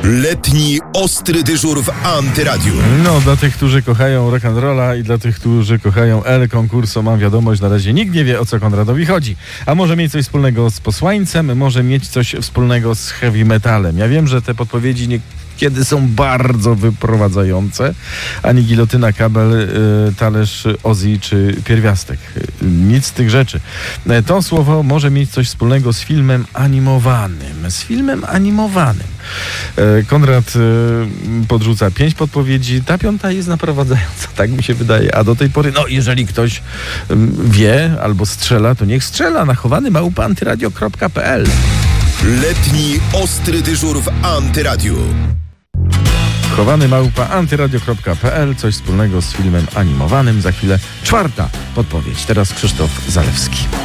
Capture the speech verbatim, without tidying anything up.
Letni ostry dyżur w Antyradiu. No, dla tych, którzy kochają rock'n'rolla i dla tych, którzy kochają El Concurso, mam wiadomość, na razie nikt nie wie, o co Konradowi chodzi. A może mieć coś wspólnego z posłańcem, może mieć coś wspólnego z heavy metalem. Ja wiem, że te podpowiedzi nie kiedy są bardzo wyprowadzające, ani gilotyna, kabel, y, talerz, Ozzy czy pierwiastek. Y, nic z tych rzeczy. Y, to słowo może mieć coś wspólnego z filmem animowanym. Z filmem animowanym. Y, Konrad y, podrzuca pięć podpowiedzi. Ta piąta jest naprowadzająca, tak mi się wydaje. A do tej pory, no jeżeli ktoś y, wie albo strzela, to niech strzela na chowany małpa antyradio kropka p l. Letni ostry dyżur w Antyradiu. Chowany małpa antyradio kropka p l. Coś wspólnego z filmem animowanym. Za chwilę czwarta podpowiedź. Teraz Krzysztof Zalewski.